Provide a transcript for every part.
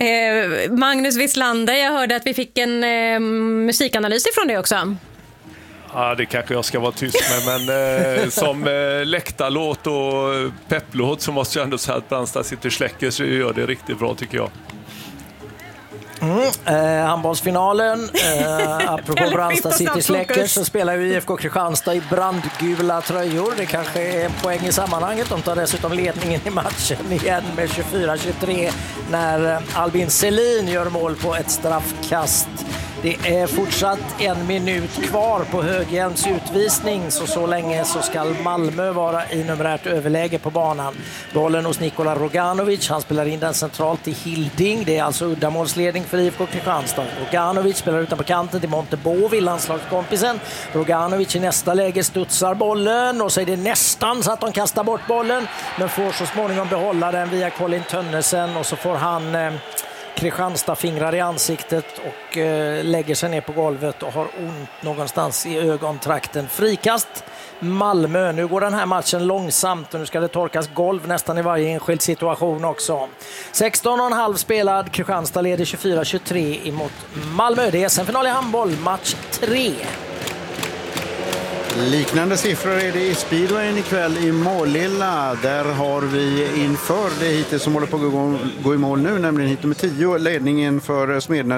Magnus Wislander, jag hörde att vi fick en musikanalys ifrån dig också. Ja, det kanske jag ska vara tyst med, men som läktarlåt och pepplåt så måste jag ändå säga att Brandsta City släcker, så gör det riktigt bra tycker jag. Handbollsfinalen, apropå Brandsta City släcker, så spelar ju IFK Kristianstad i brandgula tröjor. Det kanske är en poäng i sammanhanget. De tar dessutom ledningen i matchen igen med 24-23 när Albin Selin gör mål på ett straffkast. Det är fortsatt 1 minut kvar på Höghjelms utvisning, så länge så ska Malmö vara i numerärt överläge på banan. Bollen hos Nikola Roganovic, han spelar in den centralt till Hilding. Det är alltså uddamålsledning för IFK Kristianstad. Roganovic spelar utanpå kanten till Montebovi, landslagskompisen. Roganovic i nästa läge studsar bollen och så är det nästan så att de kastar bort bollen, men får så småningom behålla den via Colin Tönnesen, och så får han Kristianstad fingrar i ansiktet och lägger sig ner på golvet och har ont någonstans i ögontrakten. Frikast Malmö. Nu går den här matchen långsamt och nu ska det torkas golv nästan i varje enskild situation också. 16,5 spelad. Kristianstad leder 24-23 emot Malmö. Det är SM-final i handboll, match 3. Liknande siffror är det i speedwayen ikväll i Målilla. Där har vi inför det hitet som håller på att gå i mål nu, nämligen hit nummer 10, ledningen för Smedna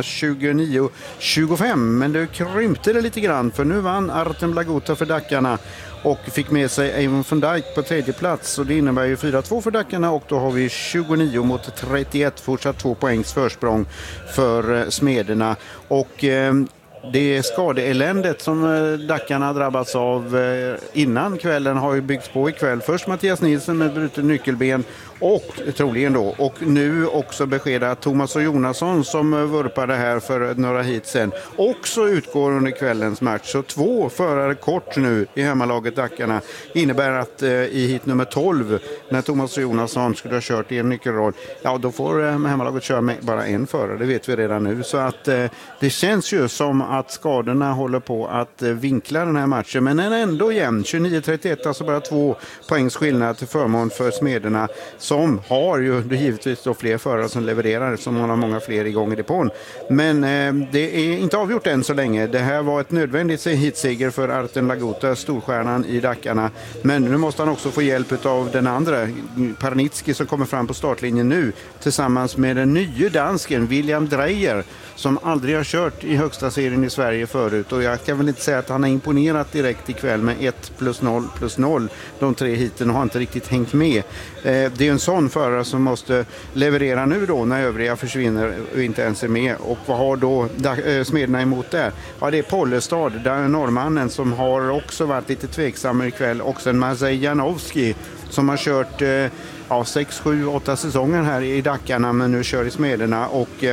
29-25. Men det krympte det lite grann, för nu vann Artem Lagota för Dackarna och fick med sig Avon van Dijk på tredje plats. Och det innebär ju 4-2 för Dackarna, och då har vi 29 mot 31, fortsatt 2 poängs försprång för Smederna. Och det skadeeländet som Dackarna drabbats av innan kvällen har ju byggts på ikväll. Först Mattias Nilsson med brutet nyckelben och troligen då. Och nu också besked att Thomas och Jonasson som vurpade här för några hit sen också utgår under kvällens match. Så 2 förare kort nu i hemmalaget Dackarna innebär att i hit nummer 12, när Thomas och Jonasson skulle ha kört i en nyckelroll, ja då får hemmalaget köra med bara en förare, det vet vi redan nu. Så att det känns ju som att skadorna håller på att vinkla den här matchen, men den är ändå jämn. 29-31, alltså bara 2 poängs skillnad till förmån för Smederna, som har ju givetvis då fler förare som levererar, som har många fler igång i depån. Men det är inte avgjort än så länge. Det här var ett nödvändigt hitseger för Artem Lagota, storstjärnan i Dackarna. Men nu måste han också få hjälp av den andra, Parnitski, som kommer fram på startlinjen nu tillsammans med den nya dansken William Dreyer, som aldrig har kört i högsta serien i Sverige förut. Och jag kan väl inte säga att han har imponerat direkt ikväll med 1+0+0 de 3 hiten och har inte riktigt hängt med. Det är en sån förare som måste leverera nu då när övriga försvinner och inte ens är med. Och vad har då Smedna emot där? Ja, det är Pollestad, där norrmannen, som har också varit lite tveksam ikväll. Och sen Mazej Janowski som har kört 6, 7, 8 säsonger här i Dackarna, men nu kör i Smederna och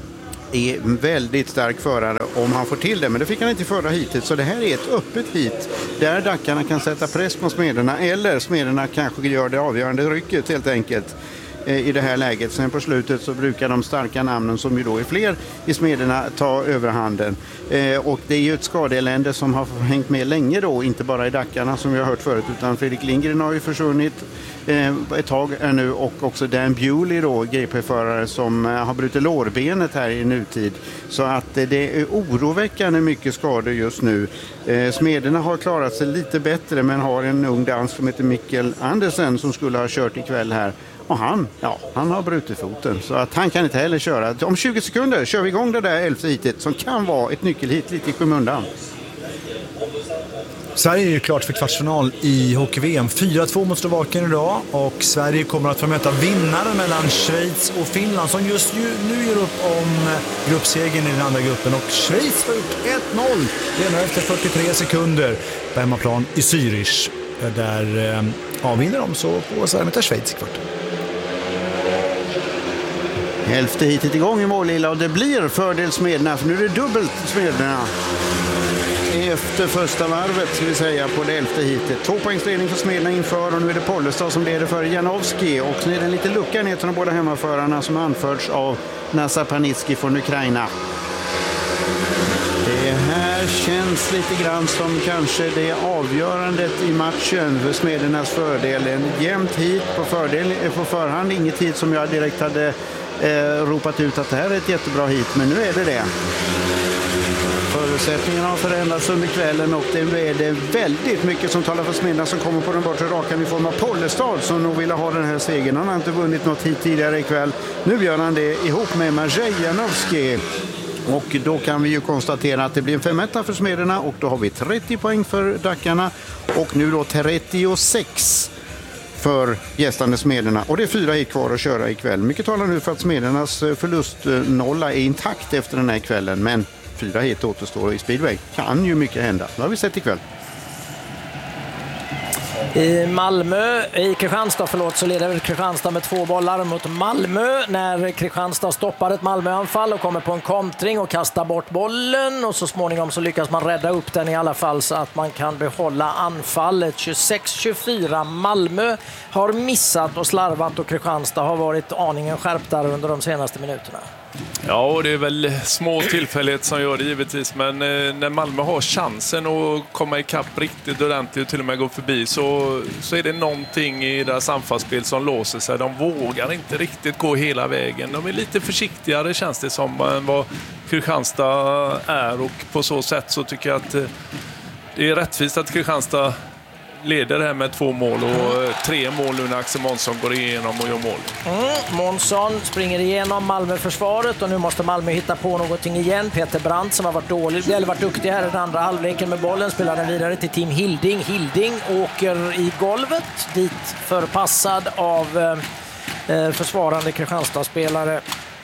är väldigt stark förare om han får till det, men det fick han inte förra hitet, så det här är ett öppet hit där Dackarna kan sätta press på Smederna, eller Smederna kanske gör det avgörande rycket helt enkelt i det här läget. Sen på slutet så brukar de starka namnen, som ju då är fler i Smederna, ta överhanden. Och det är ju ett skadeelände som har hängt med länge då, inte bara i Dackarna som vi har hört förut, utan Fredrik Lindgren har ju försvunnit ett tag nu, och också Dan Bewley då, GP-förare, som har brutit lårbenet här i nutid. Så att det är oroväckande mycket skador just nu. Smederna har klarat sig lite bättre, men har en ung dansk som heter Mikkel Andersen som skulle ha kört ikväll här. Och han har brutit foten, så att han kan inte heller köra. Om 20 sekunder kör vi igång det där 11:e hitet som kan vara ett nyckelhit lite i skymundan. Sverige är ju klart för kvartsfinal i hockey-VM. 4-2 mot Slovakien idag, och Sverige kommer att få möta vinnaren mellan Schweiz och Finland, som just nu ger upp om gruppsegern i den andra gruppen. Och Schweiz har gjort 1-0 redan efter 43 sekunder på hemmaplan i Zürich. Där avvinner de, så på Sverige möter Schweiz i kvart. 11:e hitet igång i Målilla, och det blir fördel Smederna, för nu är det dubbelt Smederna efter första varvet, ska vi säga, på det 11:e hitet. 2 poängsledning för Smederna inför, och nu är det Pollestad som leder för Janowski, och så är det en liten lucka ner till de båda hemmaförarna som anförts av Nazar Parnitski från Ukraina. Det här känns lite grann som kanske det avgörandet i matchen för Smedernas fördel. En jämnt hit på förhand, inget hit som jag direkt hade ropat ut att det här är ett jättebra hit, men nu är det. Förutsättningarna har förändrats under kvällen och det är det väldigt mycket som talar för Smedna som kommer på den bortre rakan i form av Pollestad som nog vill ha den här segern. Han har inte vunnit något hit tidigare ikväll. Nu gör han det ihop med Maciej Janowski. Och då kan vi ju konstatera att det blir en 5-1 för Smederna och då har vi 30 poäng för Dackarna och nu då 36 för gästande Smederna. Och det är 4 hit kvar att köra ikväll. Mycket talar nu för att Smedernas förlustnolla är intakt efter den här kvällen, men 4 hit återstår i speedway. Kan ju mycket hända. Det har vi sett ikväll. I Kristianstad så leder väl Kristianstad med 2 bollar mot Malmö när Kristianstad stoppar ett Malmöanfall och kommer på en kontring och kastar bort bollen och så småningom så lyckas man rädda upp den i alla fall så att man kan behålla anfallet. 26-24. Malmö har missat och slarvat och Kristianstad har varit aningen skärptare under de senaste minuterna. Ja, och det är väl små tillfälligheter som gör det givetvis, men när Malmö har chansen att komma ikapp riktigt ordentligt och till och med gå förbi så är det någonting i deras anfallsspel som låser sig. De vågar inte riktigt gå hela vägen. De är lite försiktigare känns det som än vad Kristianstad är och på så sätt så tycker jag att det är rättvist att Kristianstad leder det här med 2 mål och 3 mål nu när Axel Månsson går igenom och gör mål. Månsson springer igenom Malmö-försvaret och nu måste Malmö hitta på någonting igen. Peter Brandt som har varit duktig här i den andra halvleken med bollen spelar den vidare till Tim Hilding. Hilding åker i golvet dit förpassad av försvarande Kristianstad-spelare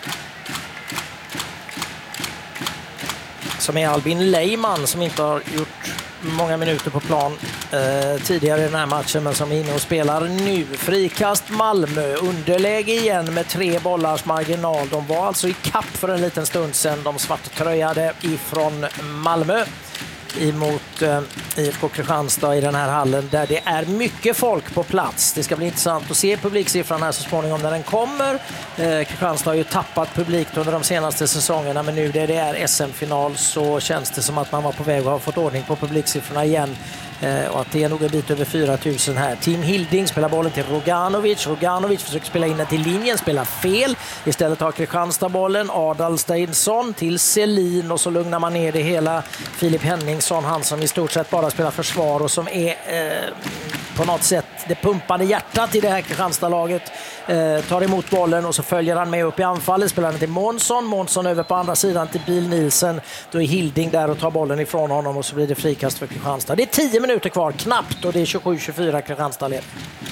som är Albin Leyman som inte har gjort många minuter på plan tidigare i den här matchen men som är inne och spelar nu. Frikast Malmö, underläge igen med 3 bollars marginal. De var alltså i kapp för en liten stund sedan, de svarttröjade ifrån Malmö emot IFK Kristianstad i den här hallen där det är mycket folk på plats. Det ska bli intressant att se publiksiffran här så småningom när den kommer. Kristianstad har ju tappat publikt under de senaste säsongerna men nu när det är SM-final så känns det som att man var på väg att ha fått ordning på publiksiffrorna igen. Och att det är nog en bit över 4 000 här. Tim Hilding spelar bollen till Roganovic. Roganovic försöker spela in den till linjen, spelar fel. Istället har Kristianstad bollen. Adalsteinsson till Selin och så lugnar man ner det hela. Filip Henningsson, han som i stort sett bara spelar försvar och som är på något sätt det pumpade hjärtat i det här Kristianstad-laget. Tar emot bollen och så följer han med upp i anfallet. Spelar den till Månsson över på andra sidan till Bill Nielsen. Då är Hilding där och tar bollen ifrån honom och så blir det frikast för Kristianstad. Det är 10 minuter kvar, knappt, och det är 27-24 Kristianstad led.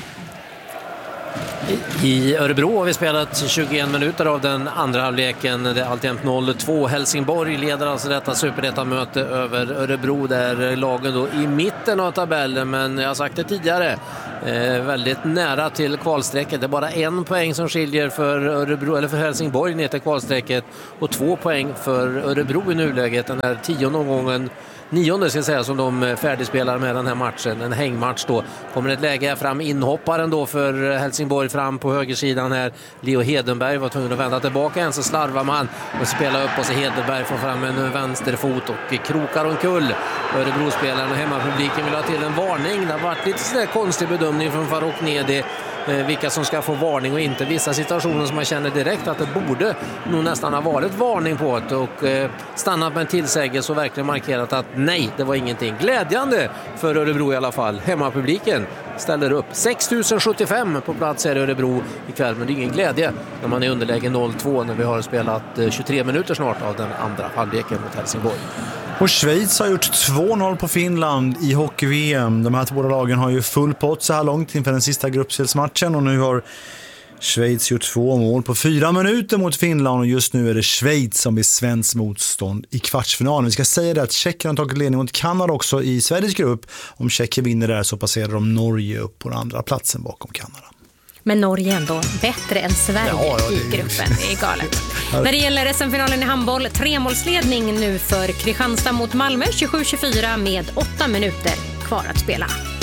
I Örebro har vi spelat 21 minuter av den andra halvleken. Det är alltjämt 0-2. Helsingborg leder alltså detta superettan-möte över Örebro där lagen då i mitten av tabellen, men jag har sagt det tidigare, väldigt nära till kvalstrecket. Det är bara 1 poäng som skiljer för Örebro eller för Helsingborg ner till kvalstrecket och 2 poäng för Örebro i nuläget. Den här 10:e omgången, 9:e ska jag säga, som de färdigspelar med den här matchen, en hängmatch då. Kommer ett läge fram, inhopparen då för Helsingborg fram på högersidan här. Leo Hedenberg var tvungen att vända tillbaka en, så slarvar man och spelar upp och så Hedenberg får fram en vänsterfot och krokar omkull Örebro-spelaren och hemmapubliken vill ha till en varning. Det har varit lite sådär konstig bedömning från Farouk Nedi vilka som ska få varning och inte. Vissa situationer som man känner direkt att det borde nog nästan ha varit varning på det och stannat med en tillsägelse och verkligen markerat att nej, det var ingenting. Glädjande för Örebro i alla fall. Hemmapubliken ställer upp. 6075 på plats här i Örebro ikväll, men det är ingen glädje när man är underläge 0-2 när vi har spelat 23 minuter snart av den andra halvleken mot Helsingborg. Och Schweiz har gjort 2-0 på Finland i hockey-VM. De här 2 lagen har ju full pott så här långt inför den sista gruppspelsmatchen och nu har Schweiz gjort 2 mål på 4 minuter mot Finland och just nu är det Schweiz som blir svensk motstånd i kvartsfinalen. Vi ska säga det att Tjeckien har tagit ledning mot Kanada också i Sveriges grupp. Om Tjeckien vinner där så passerar de Norge upp på den andra platsen bakom Kanada. Men Norge ändå bättre än Sverige i gruppen. Det är galet. När det gäller SM-finalen i handboll, 3-målsledning nu för Kristianstad mot Malmö 27-24 med 8 minuter kvar att spela.